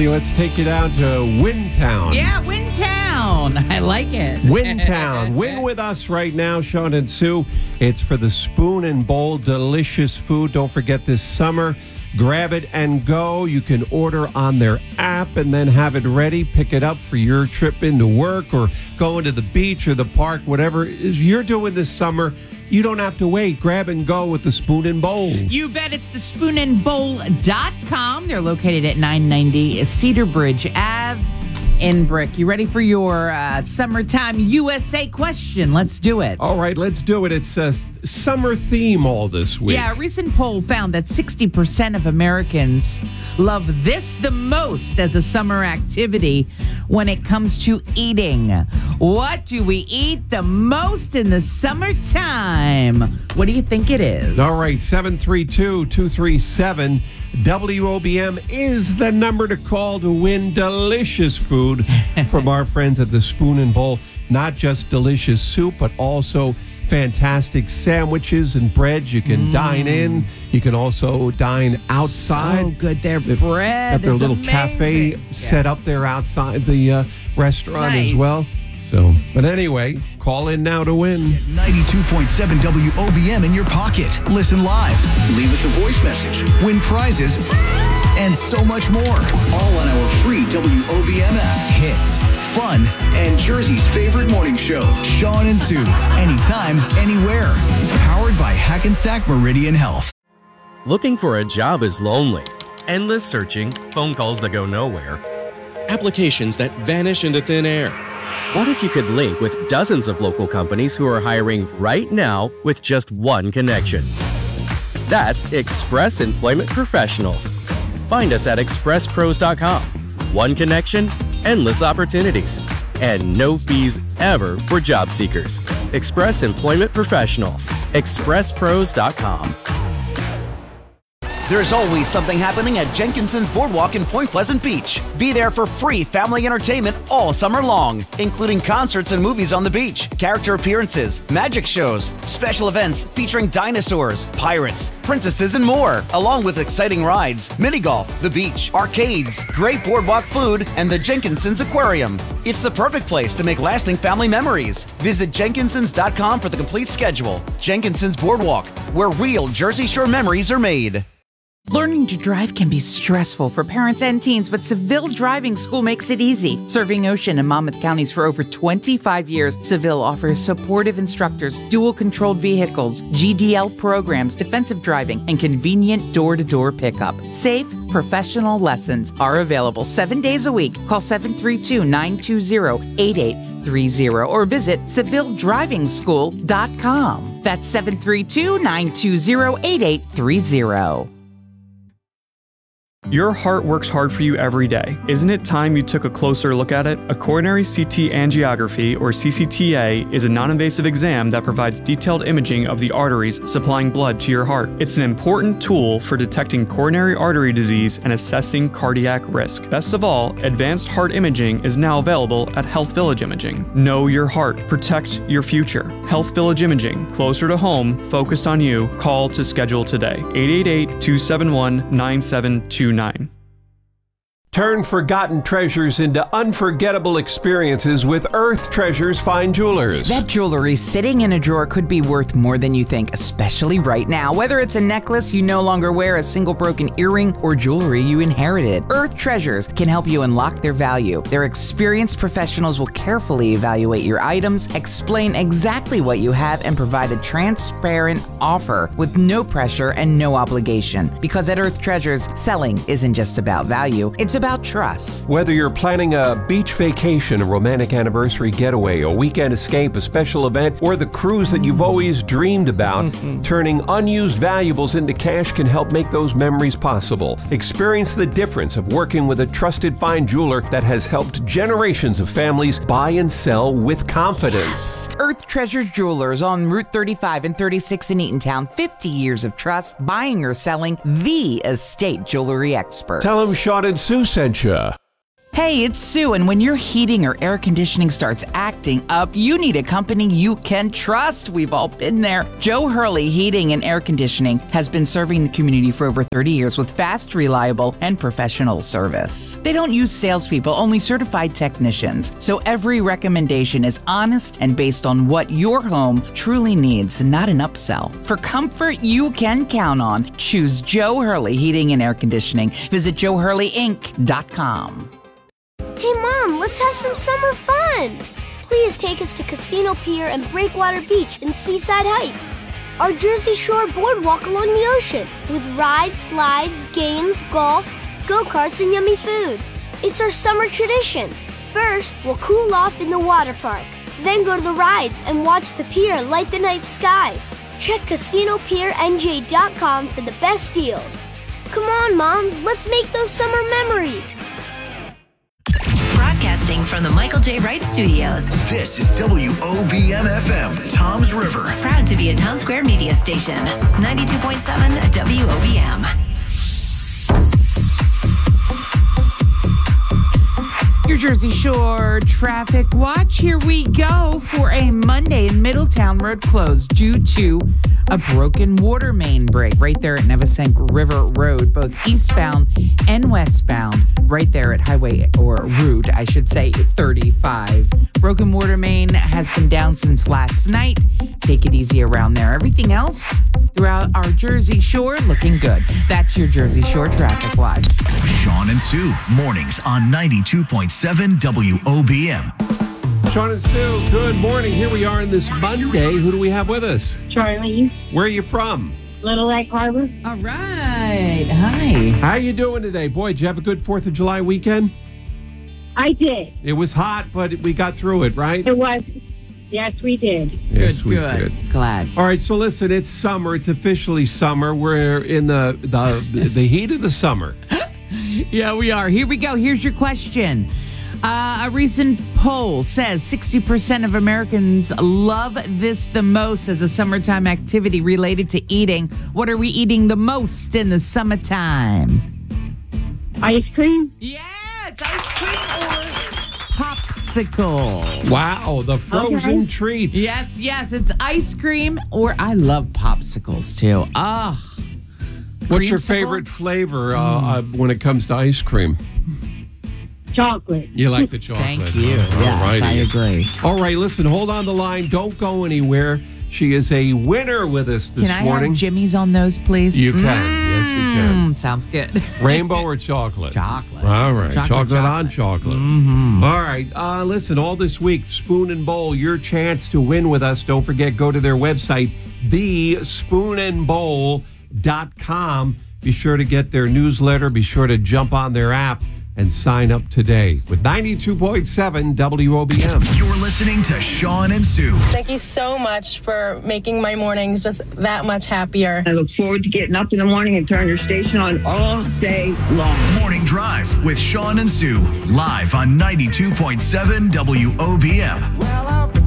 Maddie, let's take you down to Windtown. Yeah, Windtown. I like it. Windtown. Win with us right now, Sean and Sue. It's for the Spoon and Bowl delicious food. Don't forget this summer. Grab it and go. You can order on their app and then have it ready. Pick it up for your trip into work or going to the beach or the park, whatever it is you're doing this summer. You don't have to wait. Grab and go with the Spoon and Bowl. You bet. It's the spoonandbowl.com. They're located at 990 Cedar Bridge Ave in Brick. You ready for your summertime USA question? Let's do it. All right, let's do it. It's a summer theme all this week. Yeah, a recent poll found that 60% of Americans love this the most as a summer activity when it comes to eating. What do we eat the most in the summertime? What do you think it is? All right, 732-237 WOBM is the number to call to win delicious food from our friends at the Spoon and Bowl. Not just delicious soup, but also fantastic sandwiches and breads. You can dine in. You can also dine outside. So good. Their bread. Got their it's little amazing. cafe set up there outside the restaurant Nice. as well. So, but anyway, call in now to win. 92.7 WOBM in your pocket. Listen live. Leave us a voice message. Win prizes. And so much more. All on our free WOBM app. Hits, fun, and Jersey's favorite morning show. Sean and Sue. Anytime, anywhere. Powered by Hackensack Meridian Health. Looking for a job is lonely. Endless searching, phone calls that go nowhere, applications that vanish into thin air. What if you could link with dozens of local companies who are hiring right now with just one connection? That's Express Employment Professionals. Find us at expresspros.com. One connection, endless opportunities, and no fees ever for job seekers. Express Employment Professionals. expresspros.com. There's always something happening at Jenkinson's Boardwalk in Point Pleasant Beach. Be there for free family entertainment all summer long, including concerts and movies on the beach, character appearances, magic shows, special events featuring dinosaurs, pirates, princesses, and more, along with exciting rides, mini golf, the beach, arcades, great boardwalk food, and the Jenkinson's Aquarium. It's the perfect place to make lasting family memories. Visit jenkinsons.com for the complete schedule. Jenkinson's Boardwalk, where real Jersey Shore memories are made. Learning to drive can be stressful for parents and teens, but Seville Driving School makes it easy. Serving Ocean and Monmouth counties for over 25 years, Seville offers supportive instructors, dual-controlled vehicles, GDL programs, defensive driving, and convenient door-to-door pickup. Safe, professional lessons are available 7 days a week. Call 732-920-8830 or visit SevilleDrivingSchool.com. That's 732-920-8830. Your heart works hard for you every day. Isn't it time you took a closer look at it? A coronary CT angiography, or CCTA, is a non-invasive exam that provides detailed imaging of the arteries supplying blood to your heart. It's an important tool for detecting coronary artery disease and assessing cardiac risk. Best of all, advanced heart imaging is now available at Health Village Imaging. Know your heart. Protect your future. Health Village Imaging. Closer to home. Focused on you. Call to schedule today. 888-271-9729. Turn forgotten treasures into unforgettable experiences with Earth Treasures Fine Jewelers. That jewelry sitting in a drawer could be worth more than you think, especially right now. Whether it's a necklace you no longer wear, a single broken earring, or jewelry you inherited, Earth Treasures can help you unlock their value. Their experienced professionals will carefully evaluate your items, explain exactly what you have, and provide a transparent offer with no pressure and no obligation. Because at Earth Treasures, selling isn't just about value, it's about trust. Whether you're planning a beach vacation, a romantic anniversary getaway, a weekend escape, a special event, or the cruise that you've always dreamed about, turning unused valuables into cash can help make those memories possible. Experience the difference of working with a trusted fine jeweler that has helped generations of families buy and sell with confidence. Earth Treasure Jewelers on Route 35 and 36 in Eatontown. 50 years of trust, buying or selling, the estate jewelry experts. Tell them Sean and Sue sent you. Hey, it's Sue, and when your heating or air conditioning starts acting up, you need a company you can trust. We've all been there. Joe Hurley Heating and Air Conditioning has been serving the community for over 30 years with fast, reliable, and professional service. They don't use salespeople, only certified technicians. So every recommendation is honest and based on what your home truly needs, not an upsell. For comfort you can count on, choose Joe Hurley Heating and Air Conditioning. Visit joehurleyinc.com. Hey, Mom, let's have some summer fun. Please take us to Casino Pier and Breakwater Beach in Seaside Heights. Our Jersey Shore boardwalk along the ocean with rides, slides, games, golf, go-karts, and yummy food. It's our summer tradition. First, we'll cool off in the water park. Then go to the rides and watch the pier light the night sky. Check CasinoPierNJ.com for the best deals. Come on, Mom, let's make those summer memories. Broadcasting from the Michael J. Wright Studios. This is WOBM-FM, Toms River. Proud to be a Town Square media station. 92.7 WOBM. Your Jersey Shore traffic watch. Here we go for a Monday in Middletown. Road closed due to a broken water main break right there at Nevesank River Road, both eastbound and westbound, right there at Highway or Route, I should say, 35. Broken water main has been down since last night. Take it easy around there. Everything else throughout our Jersey Shore looking good. That's your Jersey Shore traffic watch. Sean and Sue, mornings on 92.7 WOBM. Sean and Sue, good morning. Here we are on this Monday. Who do we have with us? Charlie. Where are you from? Little Egg Harbor. All right. Hi. How you doing today? Boy, did you have a good 4th of July weekend? I did. It was hot, but we got through it, right? It was. Yes, we did. Yes, we good. did. Glad. All right, so listen, it's summer. It's officially summer. We're in the heat of the summer. Yeah, we are. Here we go. Here's your question. A recent poll says 60% of Americans love this the most as a summertime activity related to eating. What are we eating the most in the summertime? Ice cream? Yeah, it's ice cream or popsicle. Wow, the frozen treats. Yes, it's ice cream or I love popsicles too. What's your Creamsicle? favorite flavor when it comes to ice cream? Chocolate. You like the chocolate. Thank you. All Yes, righty. I agree. All right, listen, hold on the line. Don't go anywhere. She is a winner with us this Can I morning. have Jimmy's on those, please? You can. Yes, you can. Sounds good. Rainbow or chocolate? Chocolate. All right. Chocolate on chocolate. chocolate. Mm-hmm. All right. Listen, all this week, Spoon and Bowl, your chance to win with us. Don't forget, go to their website, thespoonandbowl.com. Be sure to get their newsletter. Be sure to jump on their app and sign up today with 92.7 WOBM. You're listening to Sean and Sue. Thank you so much for making my mornings just that much happier. I look forward to getting up in the morning and turning your station on all day long. Morning Drive with Sean and Sue, live on 92.7 WOBM. Well,